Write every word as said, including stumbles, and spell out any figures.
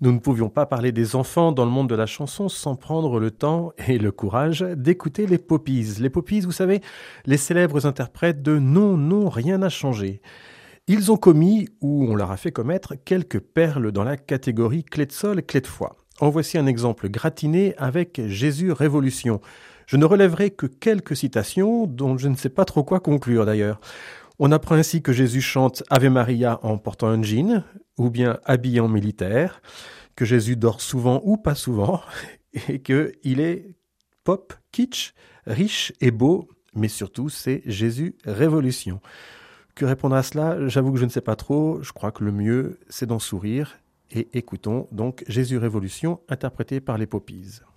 Nous ne pouvions pas parler des enfants dans le monde de la chanson sans prendre le temps et le courage d'écouter les Poppies. Les Poppies, vous savez, les célèbres interprètes de Non, non, rien n'a changé. Ils ont commis, ou on leur a fait commettre, quelques perles dans la catégorie clé de sol, clé de foi. En voici un exemple gratiné avec Jésus Révolution. Je ne relèverai que quelques citations dont je ne sais pas trop quoi conclure d'ailleurs. On apprend ainsi que Jésus chante Ave Maria en portant un jean, ou bien habillé en militaire, que Jésus dort souvent ou pas souvent, et qu'il est pop, kitsch, riche et beau, mais surtout c'est Jésus Révolution. Que répondre à cela? J'avoue que je ne sais pas trop, je crois que le mieux c'est d'en sourire, et écoutons donc Jésus Révolution interprété par les Poppies.